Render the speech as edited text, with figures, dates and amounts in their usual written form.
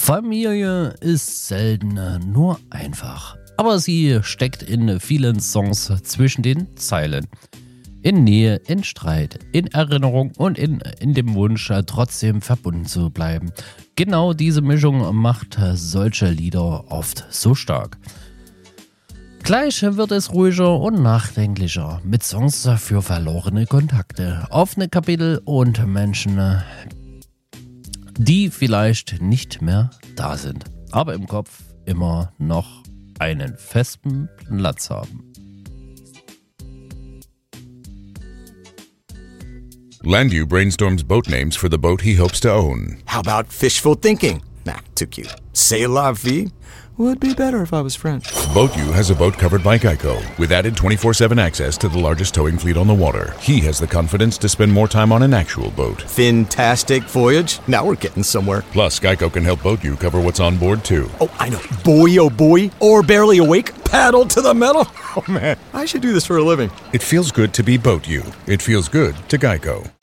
Familie ist selten nur einfach, aber sie steckt in vielen Songs zwischen den Zeilen. In Nähe, in Streit, in Erinnerung und in dem Wunsch, trotzdem verbunden zu bleiben. Genau diese Mischung macht solche Lieder oft so stark. Gleich wird es ruhiger und nachdenklicher mit Songs für verlorene Kontakte, offene Kapitel und Menschen, die vielleicht nicht mehr da sind, aber im Kopf immer noch einen festen Platz haben. Landu brainstorms boat names for the boat he hopes to own. How about fishful thinking? Nah, too cute. C'est la vie? Would be better if I was French. BoatU has a boat covered by Geico, with added 24/7 access to the largest towing fleet on the water. He has the confidence to spend more time on an actual boat. Fantastic voyage. Now we're getting somewhere. Plus, Geico can help BoatU cover what's on board, too. Oh, I know. Boy, oh boy. Or barely awake. Paddle to the metal. Oh, man. I should do this for a living. It feels good to be BoatU. It feels good to Geico.